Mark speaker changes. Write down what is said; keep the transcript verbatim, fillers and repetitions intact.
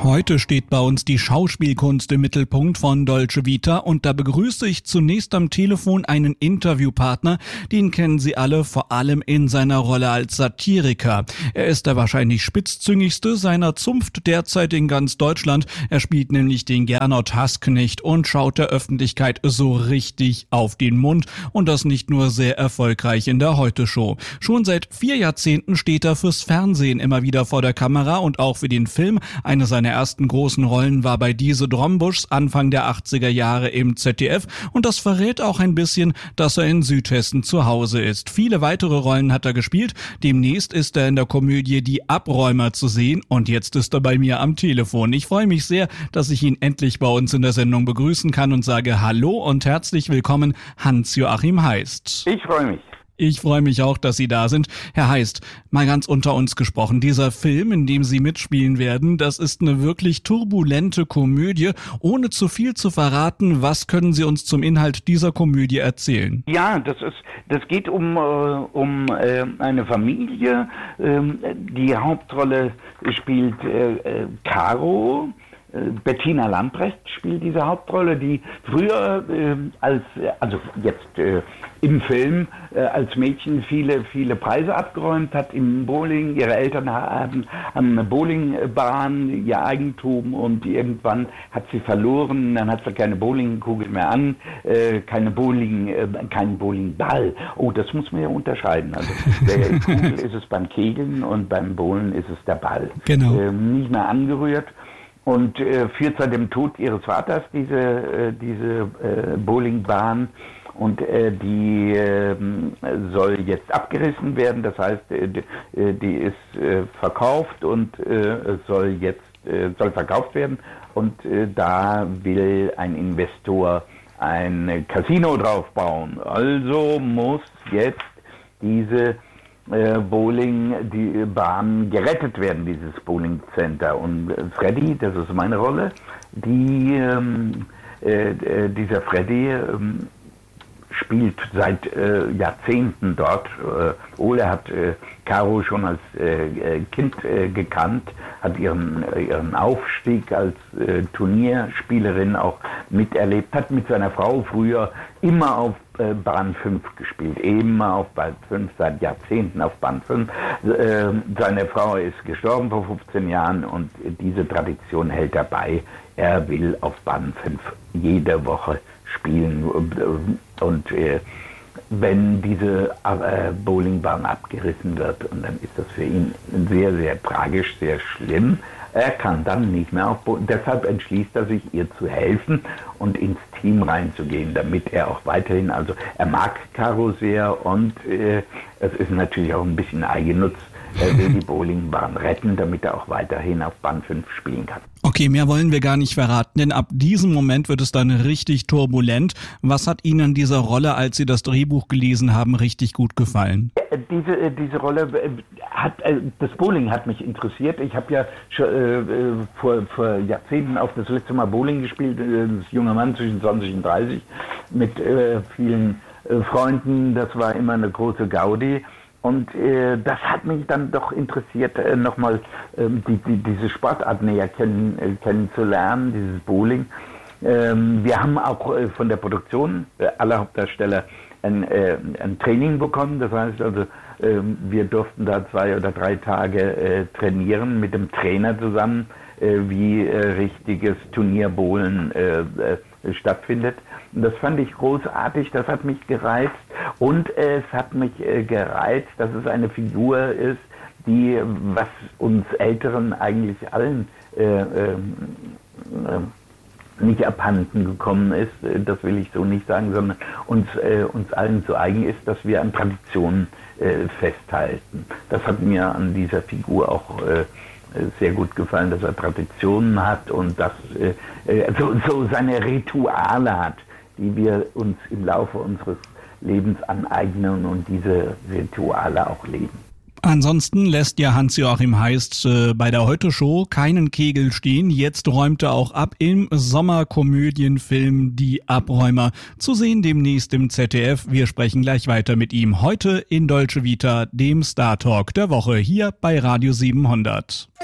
Speaker 1: Heute steht bei uns die Schauspielkunst im Mittelpunkt von Dolce Vita und da begrüße ich zunächst am Telefon einen Interviewpartner, den kennen Sie alle, vor allem in seiner Rolle als Satiriker. Er ist der wahrscheinlich spitzzüngigste seiner Zunft derzeit in ganz Deutschland. Er spielt nämlich den Gernot Hassknecht und schaut der Öffentlichkeit so richtig auf den Mund und das nicht nur sehr erfolgreich in der Heute-Show. Schon seit vier Jahrzehnten steht er fürs Fernsehen immer wieder vor der Kamera und auch für den Film. Eine seiner ersten großen Rollen war bei Diese Drombuschs Anfang der achtziger Jahre im Z D F und das verrät auch ein bisschen, dass er in Südhessen zu Hause ist. Viele weitere Rollen hat er gespielt. Demnächst ist er in der Komödie Die Abräumer zu sehen und jetzt ist er bei mir am Telefon. Ich freue mich sehr, dass ich ihn endlich bei uns in der Sendung begrüßen kann und sage Hallo und herzlich willkommen, Hans-Joachim Heist.
Speaker 2: Ich freue mich.
Speaker 1: Ich freue mich auch, dass Sie da sind. Herr Heist, mal ganz unter uns gesprochen, dieser Film, in dem Sie mitspielen werden, das ist eine wirklich turbulente Komödie. Ohne zu viel zu verraten, was können Sie uns zum Inhalt dieser Komödie erzählen?
Speaker 2: Ja, das ist, das geht um, äh, um äh, eine Familie. Ähm, die Hauptrolle spielt äh, Caro. Bettina Lamprecht spielt diese Hauptrolle, die früher äh, als, also jetzt äh, im Film, äh, als Mädchen viele, viele Preise abgeräumt hat im Bowling. Ihre Eltern haben, haben eine Bowlingbahn, ihr Eigentum und irgendwann hat sie verloren, dann hat sie keine Bowlingkugel mehr an, äh, keine Bowling, äh, keinen Bowlingball. Oh, das muss man ja unterscheiden. Also der Kugel ist es beim Kegeln und beim Bowlen ist es der Ball.
Speaker 1: Genau.
Speaker 2: Äh, nicht mehr angerührt. Und äh, führt seit dem Tod ihres Vaters diese, äh, diese äh, Bowlingbahn und äh, die äh, soll jetzt abgerissen werden. Das heißt, äh, die ist äh, verkauft und äh, soll jetzt äh, soll verkauft werden. Und äh, da will ein Investor ein Casino drauf bauen. Also muss jetzt diese Bowling, die Bahn gerettet werden, dieses Bowling Center. Und Freddy, das ist meine Rolle, die, ähm, äh, dieser Freddy ähm, spielt seit äh, Jahrzehnten dort. Äh, Ole hat äh, Caro schon als äh, Kind äh, gekannt, hat ihren, äh, ihren Aufstieg als äh, Turnierspielerin auch miterlebt, hat mit seiner Frau früher immer auf äh, Bahn fünf gespielt, immer auf Bahn fünf, seit Jahrzehnten auf Bahn fünf. Äh, seine Frau ist gestorben vor fünfzehn Jahren und diese Tradition hält er bei. Er will auf Bahn fünf jede Woche spielen und, und äh, wenn diese äh, Bowlingbahn abgerissen wird, und dann ist das für ihn sehr, sehr tragisch, sehr schlimm. Er kann dann nicht mehr auf Bowling. Deshalb entschließt er sich, ihr zu helfen und ins Team reinzugehen, damit er auch weiterhin, also er mag Caro sehr und äh, es ist natürlich auch ein bisschen Eigennutz. Er will die Bowlingbahn retten, damit er auch weiterhin auf Bahn fünf spielen kann.
Speaker 1: Okay, mehr wollen wir gar nicht verraten, denn ab diesem Moment wird es dann richtig turbulent. Was hat Ihnen an dieser Rolle, als Sie das Drehbuch gelesen haben, richtig gut gefallen?
Speaker 2: Diese, diese Rolle hat, das Bowling hat mich interessiert. Ich habe ja schon, äh, vor, vor Jahrzehnten auch das letzte Mal Bowling gespielt, als junger Mann zwischen zwanzig und dreißig, mit äh, vielen äh, Freunden. Das war immer eine große Gaudi. Und äh, das hat mich dann doch interessiert, äh, nochmal äh, die, die, diese Sportart näher kennen, äh, kennenzulernen, dieses Bowling. Ähm, wir haben auch äh, von der Produktion äh, aller Hauptdarsteller ein, äh, ein Training bekommen. Das heißt also, äh, wir durften da zwei oder drei Tage äh, trainieren mit dem Trainer zusammen, äh, wie äh, richtiges Turnierbowlen äh, äh, stattfindet. Und das fand ich großartig, das hat mich gereizt und es hat mich äh, gereizt, dass es eine Figur ist, die, was uns Älteren eigentlich allen äh, äh, nicht abhanden gekommen ist, das will ich so nicht sagen, sondern uns, äh, uns allen zu eigen ist, dass wir an Traditionen äh, festhalten. Das hat mir an dieser Figur auch äh, sehr gut gefallen, dass er Traditionen hat und dass äh, so, so seine Rituale hat, die wir uns im Laufe unseres Lebens aneignen und diese Rituale auch leben.
Speaker 1: Ansonsten lässt ja Hans-Joachim Heist äh, bei der Heute-Show keinen Kegel stehen. Jetzt räumt er auch ab im Sommerkomödienfilm Die Abräumer. Zu sehen demnächst im Z D F. Wir sprechen gleich weiter mit ihm. Heute in Dolce Vita, dem Star Talk der Woche, hier bei Radio siebenhundert.